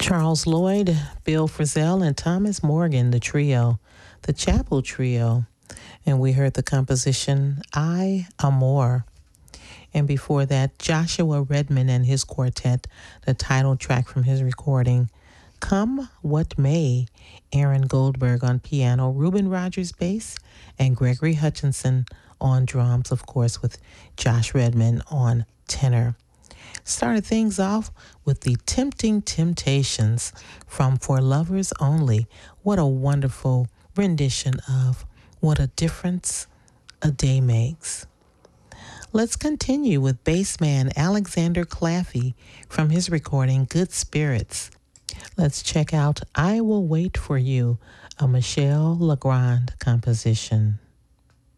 Charles Lloyd, Bill Frisell, and Thomas Morgan, the trio, the Chapel Trio. And we heard the composition I Amor. And before that, Joshua Redman and his quartet, the title track from his recording, Come What May. Aaron Goldberg on piano, Reuben Rogers bass, and Gregory Hutchinson on drums, of course, with Josh Redman on tenor. Started things off with the Tempting Temptations from For Lovers Only. What a wonderful rendition of What a Difference a Day Makes. Let's continue with bassman Alexander Claffey from his recording Good Spirits. Let's check out I Will Wait for You, a Michel Legrand composition.